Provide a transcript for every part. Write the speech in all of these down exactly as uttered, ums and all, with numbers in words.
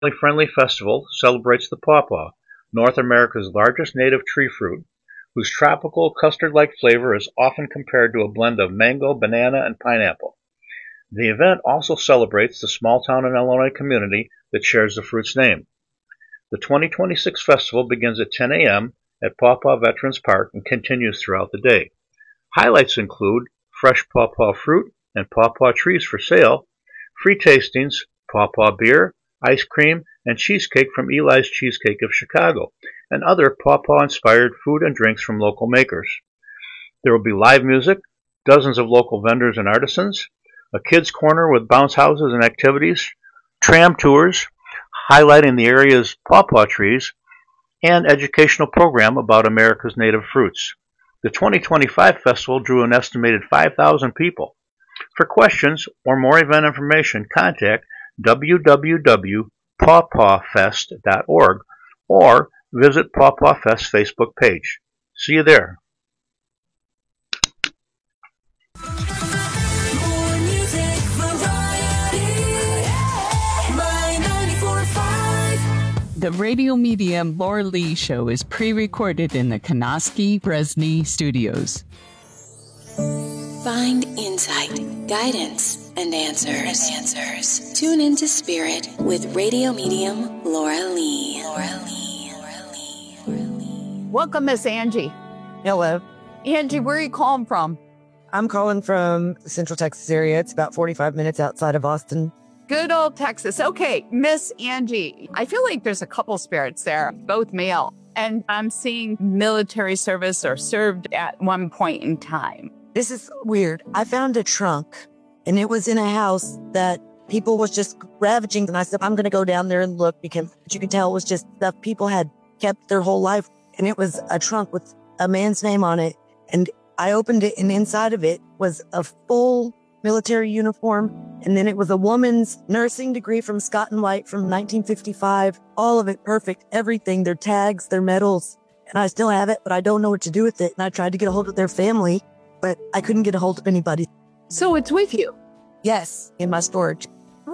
Friendly Festival celebrates the pawpaw, North America's largest native tree fruit, whose tropical custard-like flavor is often compared to a blend of mango, banana, and pineapple. The event also celebrates the small town in Illinois community that shares the fruit's name. The twenty twenty-six festival begins at ten a.m. at Pawpaw Veterans Park and continues throughout the day. Highlights include fresh pawpaw fruit and pawpaw trees for sale, free tastings, pawpaw beer, ice cream, and cheesecake from Eli's Cheesecake of Chicago, and other pawpaw-inspired food and drinks from local makers. There will be live music, dozens of local vendors and artisans, a kids' corner with bounce houses and activities, tram tours highlighting the area's pawpaw trees, and educational program about America's native fruits. The twenty twenty-five festival drew an estimated five thousand people. For questions or more event information, contact w w w dot pawpaw fest dot org or visit Pawpaw Fest Facebook page. See you there. The Radio Media Laura Lee Show is pre-recorded in the Kanoski Bresney Studios. Find insight, guidance, and answers. answers. Tune into Spirit with radio medium Laura Lee. Laura Lee. Laura Lee. Laura Lee. Welcome, Miss Angie. Hello. Angie, where are you calling from? I'm calling from the Central Texas area. It's about forty-five minutes outside of Austin. Good old Texas. Okay, Miss Angie, I feel like there's a couple spirits there, both male, and I'm seeing military service or served at one point in time. This is weird. I found a trunk, and it was in a house that people was just ravaging, and I said, I'm going to go down there and look, because you can tell it was just stuff people had kept their whole life, and it was a trunk with a man's name on it, and I opened it, and inside of it was a full military uniform, and then it was a woman's nursing degree from Scott and White from nineteen fifty-five. All of it perfect, everything, their tags, their medals, and I still have it, but I don't know what to do with it, and I tried to get a hold of their family, but I couldn't get a hold of anybody. So it's with you? Yes, in my storage.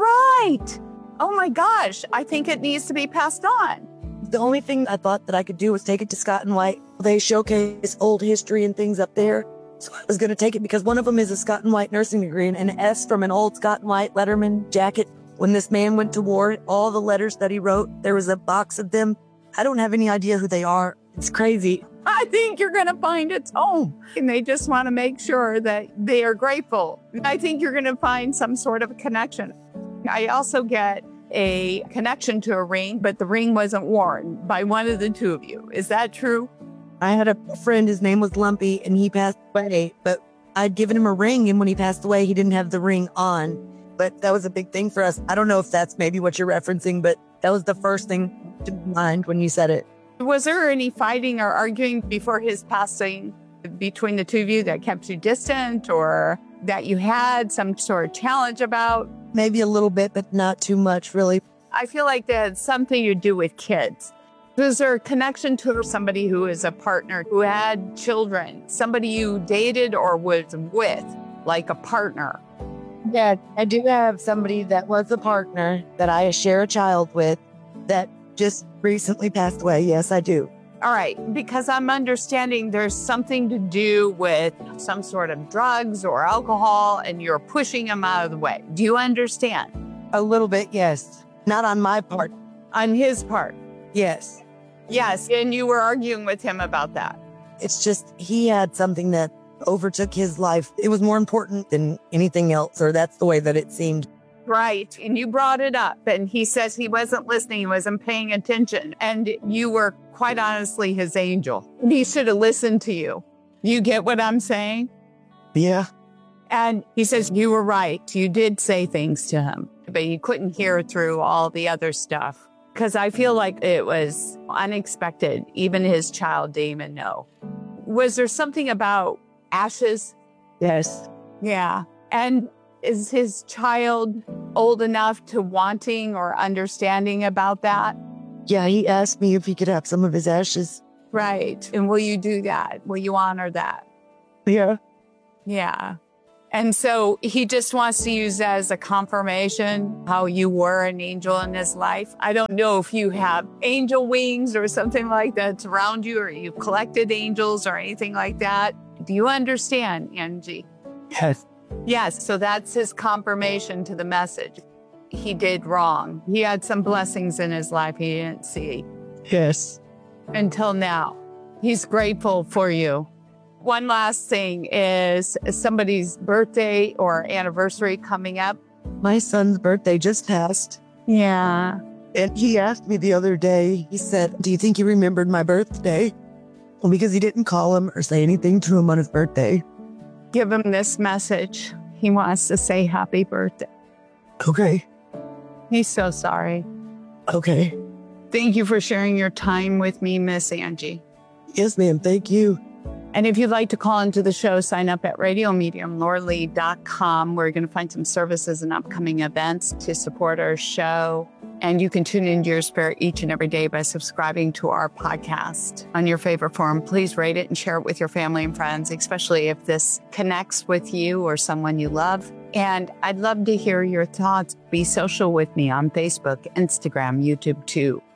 Right. Oh my gosh, I think it needs to be passed on. The only thing I thought that I could do was take it to Scott and White. They showcase old history and things up there. So I was going to take it because one of them is a Scott and White nursing degree and an S from an old Scott and White Letterman jacket. When this man went to war, all the letters that he wrote, there was a box of them. I don't have any idea who they are. It's crazy. I think you're going to find its home. And they just want to make sure that they are grateful. I think you're going to find some sort of a connection. I also get a connection to a ring, but the ring wasn't worn by one of the two of you. Is that true? I had a friend, his name was Lumpy, and he passed away, but I'd given him a ring, and when he passed away, he didn't have the ring on. But that was a big thing for us. I don't know if that's maybe what you're referencing, but that was the first thing to mind when you said it. Was there any fighting or arguing before his passing between the two of you that kept you distant, or that you had some sort of challenge about? Maybe a little bit, but not too much, really. I feel like that had something to do with kids. Was there a connection to somebody who is a partner who had children, somebody you dated or was with, like a partner? Yeah, I do have somebody that was a partner that I share a child with that just recently passed away. Yes, I do. All right, because I'm understanding there's something to do with some sort of drugs or alcohol, and you're pushing him out of the way. Do you understand? A little bit, yes. Not on my part. On his part? Yes. Yes, and you were arguing with him about that. It's just he had something that overtook his life. It was more important than anything else, or that's the way that it seemed. Right, and you brought it up, and he says he wasn't listening, he wasn't paying attention, and you were quite honestly his angel. He should have listened to you. You get what I'm saying? Yeah. And he says you were right. You did say things to him, but you couldn't hear through all the other stuff. Because I feel like it was unexpected. Even his child didn't even know. Was there something about ashes? Yes. Yeah. And is his child old enough to wanting or understanding about that? Yeah, he asked me if he could have some of his ashes. Right. And will you do that? Will you honor that? Yeah. Yeah. And so he just wants to use that as a confirmation how you were an angel in his life. I don't know if you have angel wings or something like that around you, or you've collected angels or anything like that. Do you understand, Angie? Yes. Yes. So that's his confirmation to the message. He did wrong. He had some blessings in his life he didn't see. Yes. Until now. He's grateful for you. One last thing is somebody's birthday or anniversary coming up. My son's birthday just passed. Yeah. And he asked me the other day, he said, do you think he remembered my birthday? Well, because he didn't call him or say anything to him on his birthday. Give him this message. He wants to say happy birthday. Okay. He's so sorry. Okay. Thank you for sharing your time with me, Miss Angie. Yes, ma'am. Thank you. And if you'd like to call into the show, sign up at radio medium laura lee dot com. We're going to find some services and upcoming events to support our show. And you can tune into your spirit each and every day by subscribing to our podcast on your favorite forum. Please rate it and share it with your family and friends, especially if this connects with you or someone you love. And I'd love to hear your thoughts. Be social with me on Facebook, Instagram, YouTube too.